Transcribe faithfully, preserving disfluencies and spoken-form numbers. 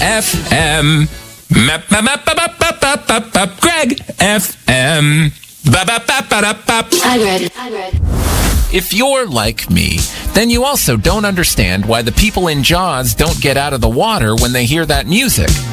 F M. Map, map, map, map, map, map, map, map, map, Greg F M. Ba, ba, ba, ba, da, ba. Hagrid. Hagrid. If you're like me, then you also don't understand why the people in Jaws don't get out of the water when they hear that music.